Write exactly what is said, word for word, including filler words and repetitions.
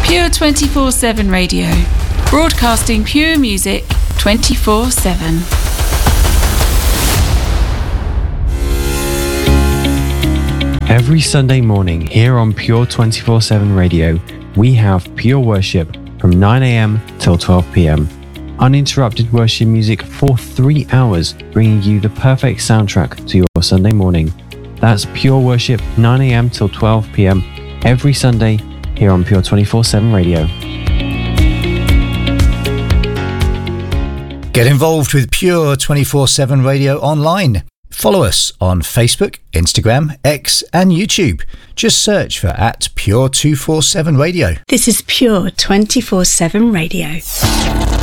Pure twenty-four seven Radio. Broadcasting pure music twenty-four seven. Every Sunday morning here on Pure twenty-four seven Radio, we have Pure Worship from nine a.m. till twelve p.m. Uninterrupted worship music for three hours, bringing you the perfect soundtrack to your Sunday morning. That's Pure Worship, nine a.m. till twelve p.m. every Sunday here on Pure twenty-four seven Radio. Get involved with Pure twenty-four seven Radio online. Follow us on Facebook, Instagram, X and YouTube. Just search for at Pure two forty-seven Radio. This is Pure twenty-four seven Radio.